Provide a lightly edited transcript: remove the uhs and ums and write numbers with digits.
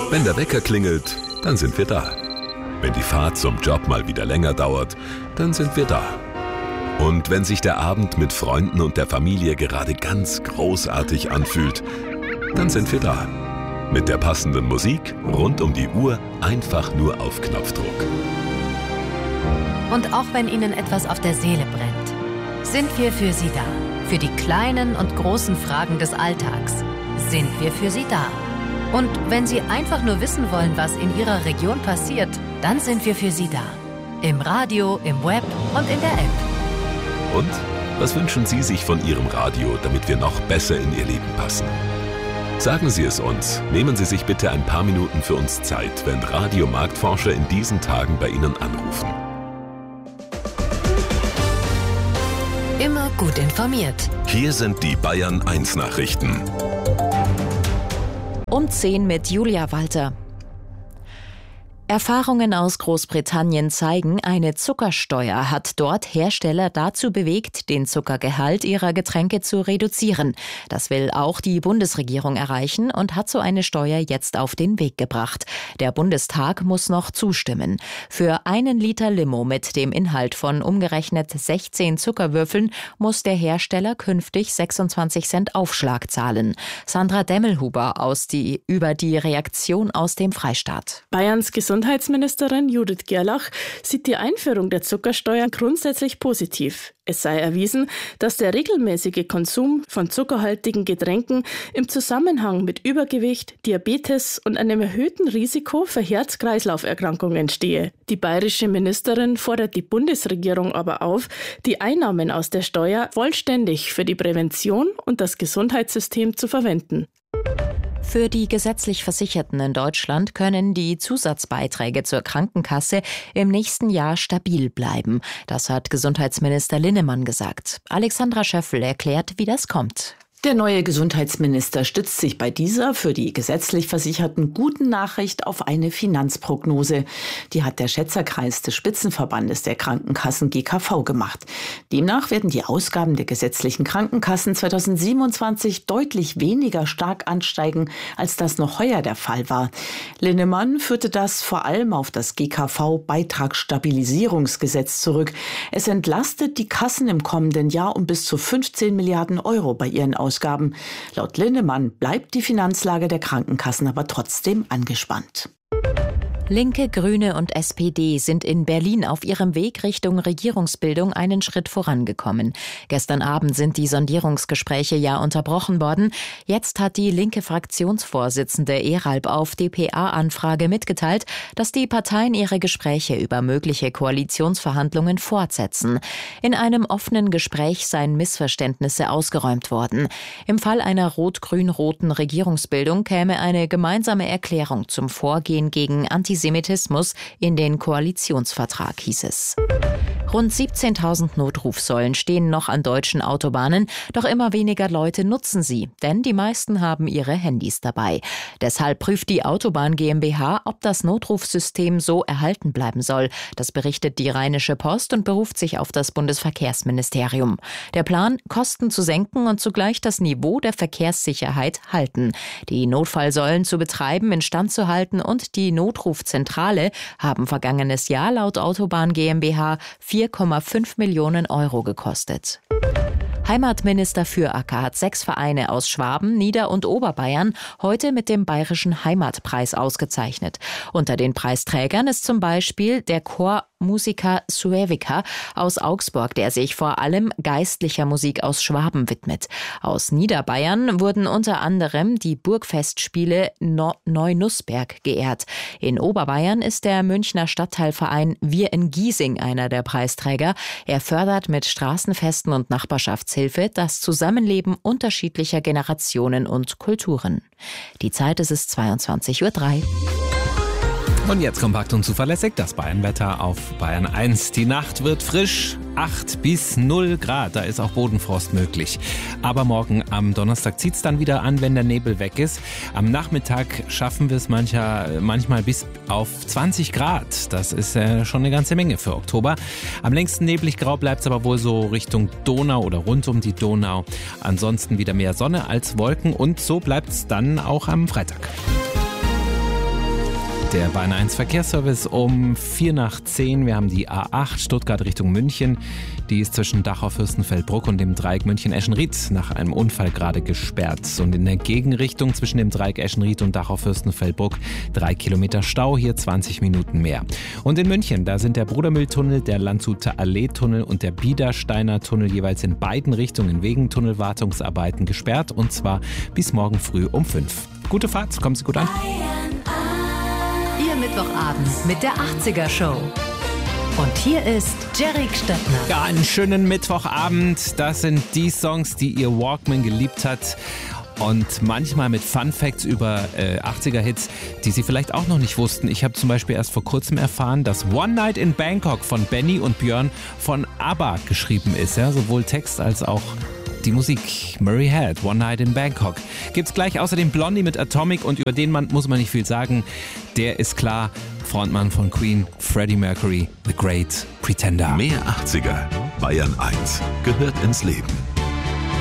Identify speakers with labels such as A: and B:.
A: Wenn der Wecker klingelt, dann sind wir da. Wenn die Fahrt zum Job mal wieder länger dauert, dann sind wir da. Und wenn sich der Abend mit Freunden und der Familie gerade ganz großartig anfühlt, dann sind wir da. Mit der passenden Musik rund um die Uhr, einfach nur auf Knopfdruck.
B: Und auch wenn Ihnen etwas auf der Seele brennt, sind wir für Sie da. Für die kleinen und großen Fragen des Alltags sind wir für Sie da. Und wenn Sie einfach nur wissen wollen, was in Ihrer Region passiert, dann sind wir für Sie da. Im Radio, im Web und in der App.
A: Und was wünschen Sie sich von Ihrem Radio, damit wir noch besser in Ihr Leben passen? Sagen Sie es uns. Nehmen Sie sich bitte ein paar Minuten für uns Zeit, wenn Radiomarktforscher in diesen Tagen bei Ihnen anrufen.
B: Immer gut informiert.
A: Hier sind die Bayern 1 Nachrichten.
C: Um 10 mit Julia Walter. Erfahrungen aus Großbritannien zeigen, eine Zuckersteuer hat dort Hersteller dazu bewegt, den Zuckergehalt ihrer Getränke zu reduzieren. Das will auch die Bundesregierung erreichen und hat so eine Steuer jetzt auf den Weg gebracht. Der Bundestag muss noch zustimmen. Für 1 Liter Limo mit dem Inhalt von umgerechnet 16 Zuckerwürfeln muss der Hersteller künftig 26 Cent Aufschlag zahlen. Sandra Demmelhuber über die Reaktion aus dem Freistaat.
D: Bayerns Gesundheitsministerin Judith Gerlach sieht die Einführung der Zuckersteuer grundsätzlich positiv. Es sei erwiesen, dass der regelmäßige Konsum von zuckerhaltigen Getränken im Zusammenhang mit Übergewicht, Diabetes und einem erhöhten Risiko für Herz-Kreislauf-Erkrankungen stehe. Die bayerische Ministerin fordert die Bundesregierung aber auf, die Einnahmen aus der Steuer vollständig für die Prävention und das Gesundheitssystem zu verwenden.
C: Für die gesetzlich Versicherten in Deutschland können die Zusatzbeiträge zur Krankenkasse im nächsten Jahr stabil bleiben. Das hat Gesundheitsminister Linnemann gesagt. Alexandra Schöffel erklärt, wie das kommt.
E: Der neue Gesundheitsminister stützt sich bei dieser für die gesetzlich Versicherten guten Nachricht auf eine Finanzprognose. Die hat der Schätzerkreis des Spitzenverbandes der Krankenkassen GKV gemacht. Demnach werden die Ausgaben der gesetzlichen Krankenkassen 2027 deutlich weniger stark ansteigen, als das noch heuer der Fall war. Linnemann führte das vor allem auf das GKV-Beitragsstabilisierungsgesetz zurück. Es entlastet die Kassen im kommenden Jahr um bis zu 15 Milliarden Euro bei ihren Ausgaben. Laut Linnemann bleibt die Finanzlage der Krankenkassen aber trotzdem angespannt.
C: Linke, Grüne und SPD sind in Berlin auf ihrem Weg Richtung Regierungsbildung einen Schritt vorangekommen. Gestern Abend sind die Sondierungsgespräche ja unterbrochen worden. Jetzt hat die linke Fraktionsvorsitzende Eralb auf dpa-Anfrage mitgeteilt, dass die Parteien ihre Gespräche über mögliche Koalitionsverhandlungen fortsetzen. In einem offenen Gespräch seien Missverständnisse ausgeräumt worden. Im Fall einer rot-grün-roten Regierungsbildung käme eine gemeinsame Erklärung zum Vorgehen gegen Antisemitismus in den Koalitionsvertrag, hieß es. Rund 17.000 Notrufsäulen stehen noch an deutschen Autobahnen, doch immer weniger Leute nutzen sie, denn die meisten haben ihre Handys dabei. Deshalb prüft die Autobahn GmbH, ob das Notrufsystem so erhalten bleiben soll. Das berichtet die Rheinische Post und beruft sich auf das Bundesverkehrsministerium. Der Plan, Kosten zu senken und zugleich das Niveau der Verkehrssicherheit halten. Die Notfallsäulen zu betreiben, instand zu halten und die Notrufzentrale haben vergangenes Jahr laut Autobahn GmbH 4,5 Millionen Euro gekostet. Heimatminister Füracker hat 6 Vereine aus Schwaben, Nieder- und Oberbayern heute mit dem Bayerischen Heimatpreis ausgezeichnet. Unter den Preisträgern ist zum Beispiel der Chor Musica Suevica aus Augsburg, der sich vor allem geistlicher Musik aus Schwaben widmet. Aus Niederbayern wurden unter anderem die Burgfestspiele Neunussberg geehrt. In Oberbayern ist der Münchner Stadtteilverein Wir in Giesing einer der Preisträger. Er fördert mit Straßenfesten und Nachbarschaftshilfe das Zusammenleben unterschiedlicher Generationen und Kulturen. Die Zeit ist es 22:03 Uhr.
F: Und jetzt kompakt und zuverlässig das Bayernwetter auf Bayern 1. Die Nacht wird frisch, 8 bis 0 Grad, da ist auch Bodenfrost möglich. Aber morgen am Donnerstag zieht es dann wieder an, wenn der Nebel weg ist. Am Nachmittag schaffen wir es manchmal bis auf 20 Grad. Das ist schon eine ganze Menge für Oktober. Am längsten neblig grau bleibt es aber wohl so Richtung Donau oder rund um die Donau. Ansonsten wieder mehr Sonne als Wolken und so bleibt es dann auch am Freitag. Der Bayern 1 Verkehrsservice um 9:04. Wir haben die A8 Stuttgart Richtung München. Die ist zwischen Dachau, Fürstenfeldbruck und dem Dreieck München-Eschenried nach einem Unfall gerade gesperrt. Und in der Gegenrichtung zwischen dem Dreieck Eschenried und Dachau, Fürstenfeldbruck 3 Kilometer Stau, hier 20 Minuten mehr. Und in München, da sind der Brudermühltunnel, der Landshuter Allee-Tunnel und der Biedersteiner Tunnel jeweils in beiden Richtungen wegen Tunnelwartungsarbeiten gesperrt. Und zwar bis morgen früh um 5. Gute Fahrt, kommen Sie gut an.
B: Ihr Mittwochabend mit der 80er Show. Und hier ist Jerry Stöttner.
F: Ja, einen schönen Mittwochabend. Das sind die Songs, die ihr Walkman geliebt hat. Und manchmal mit Fun Facts über 80er-Hits, die Sie vielleicht auch noch nicht wussten. Ich habe zum Beispiel erst vor kurzem erfahren, dass One Night in Bangkok von Benny und Björn von ABBA geschrieben ist. Ja, sowohl Text als auch die Musik. Murray Head, One Night in Bangkok. Gibt's gleich außerdem Blondie mit Atomic und über den Mann muss man nicht viel sagen. Der ist klar, Frontmann von Queen, Freddie Mercury, The Great Pretender.
A: Mehr 80er. Bayern 1 gehört ins Leben.